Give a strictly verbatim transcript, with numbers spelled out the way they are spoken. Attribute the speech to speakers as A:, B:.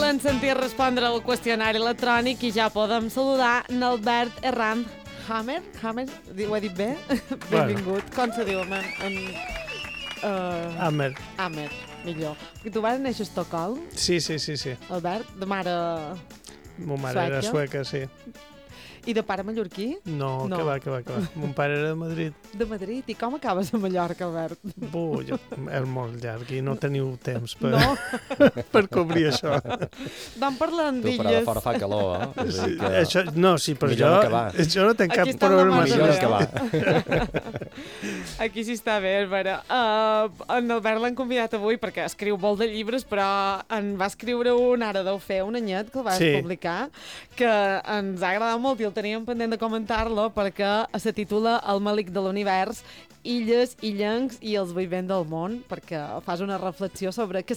A: podem sentir respondre al qüestionari electrònic i ja podem saludar n'Albert Errant Hammer. Hammer, ho he dit bé? Benvingut. Com se diu? En, en, uh...
B: Hammer.
A: Hammer, millor. Perquè tu vas néixer a Estocolm?
B: Sí, sí, sí, sí.
A: Albert, de mare...
B: Mon mare
A: sueca.
B: era sueca, sí.
A: I de pare mallorquí?
B: No,
A: No.
B: que va, que va, que va. Mon pare era de Madrid.
A: De Madrid. I com acabes a Mallorca, Albert?
B: Buh, jo, és molt llarg i no teniu temps per,
A: No?
B: per cobrir això.
A: Vam parlant
C: Tu, però de
A: d'illes.
C: fora fa calor, eh? És a
B: Sí,
C: dir que...
B: això, no, sí, però
C: Millor
B: jo,
C: no acabar.
B: jo no tenc
A: Aquí
B: cap
A: està la
B: problema.
A: mare
C: Millor
A: de
C: que
A: Déu.
C: va.
A: Aquí sí està bé, Albert. Uh, en Albert l'han convidat avui perquè escriu molt de llibres, però en va escriure un, ara deu fer un anyet, que el vas
B: Sí.
A: publicar, que ens ha agradat molt i el teníem pendent de comentar-lo perquè se titula El malic de l'univers, illes, illencs i els vivents del món, perquè fas una reflexió sobre què